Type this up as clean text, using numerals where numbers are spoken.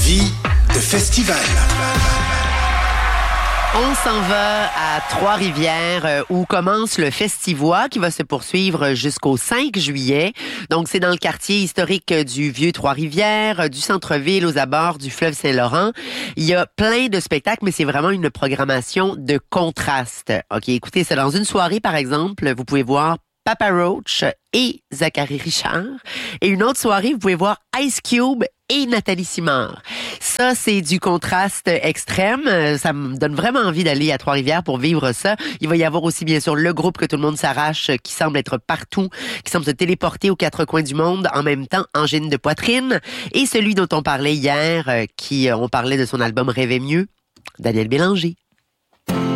vie de festival. On s'en va à Trois-Rivières où commence le Festivois qui va se poursuivre jusqu'au 5 juillet. Donc, c'est dans le quartier historique du Vieux Trois-Rivières, du centre-ville aux abords du fleuve Saint-Laurent. Il y a plein de spectacles, mais c'est vraiment une programmation de contraste. OK, écoutez, c'est dans une soirée, par exemple, vous pouvez voir Papa Roach et Zachary Richard. Et une autre soirée, vous pouvez voir Ice Cube et Nathalie Simard. Ça, c'est du contraste extrême. Ça me donne vraiment envie d'aller à Trois-Rivières pour vivre ça. Il va y avoir aussi, bien sûr, le groupe que tout le monde s'arrache, qui semble être partout, qui semble se téléporter aux quatre coins du monde, en même temps, Angine de poitrine. Et celui dont on parlait hier, on parlait de son album Rêver mieux, Daniel Bélanger.